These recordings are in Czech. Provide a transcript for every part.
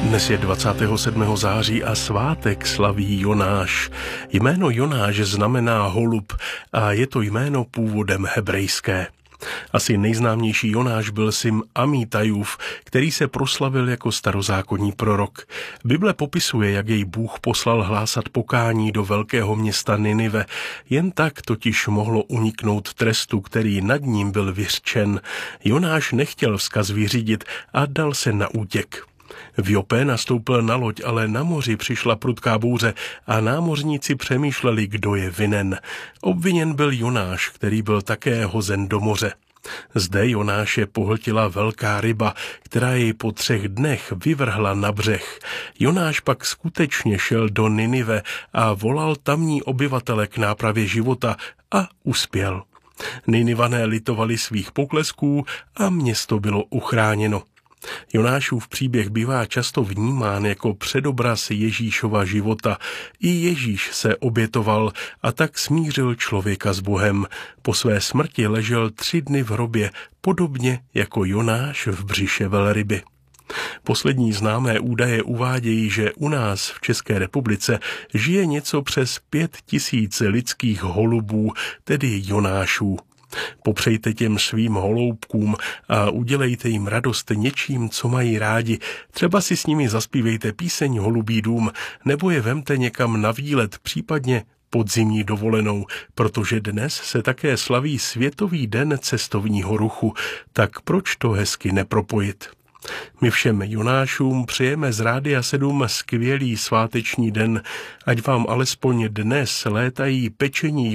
Dnes je 27. září a svátek slaví Jonáš. Jméno Jonáš znamená holub a je to jméno původem hebrejské. Asi nejznámější Jonáš byl syn Amítajův, který se proslavil jako starozákonní prorok. Bible popisuje, jak jej Bůh poslal hlásat pokání do velkého města Ninive. Jen tak totiž mohlo uniknout trestu, který nad ním byl vyřčen. Jonáš nechtěl vzkaz vyřídit a dal se na útěk. V Jope nastoupil na loď, ale na moři přišla prudká bouře a námořníci přemýšleli, kdo je vinen. Obviněn byl Jonáš, který byl také hozen do moře. Zde Jonáše pohltila velká ryba, která jej po 3 dnech vyvrhla na břeh. Jonáš pak skutečně šel do Ninive a volal tamní obyvatele k nápravě života a uspěl. Ninivané litovali svých poklesků a město bylo uchráněno. Jonášův příběh bývá často vnímán jako předobraz Ježíšova života. I Ježíš se obětoval a tak smířil člověka s Bohem. Po své smrti ležel 3 dny v hrobě, podobně jako Jonáš v břiše velryby. Poslední známé údaje uvádějí, že u nás v České republice žije něco přes 5 000 lidských holubů, tedy Jonášů. Popřejte těm svým holoubkům a udělejte jim radost něčím, co mají rádi. Třeba si s nimi zaspívejte píseň Holubí dům, nebo je vemte někam na výlet, případně podzimní dovolenou, protože dnes se také slaví Světový den cestovního ruchu, tak proč to hezky nepropojit? My všem Jonášům přejeme z Rádia 7 skvělý sváteční den, ať vám alespoň dnes létají pečení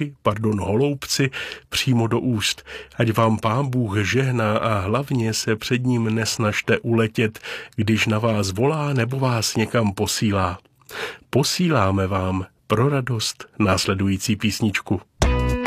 holoubci přímo do úst. Ať vám Pán Bůh žehná a hlavně se před ním nesnažte uletět, když na vás volá nebo vás někam posílá. Posíláme vám pro radost následující písničku.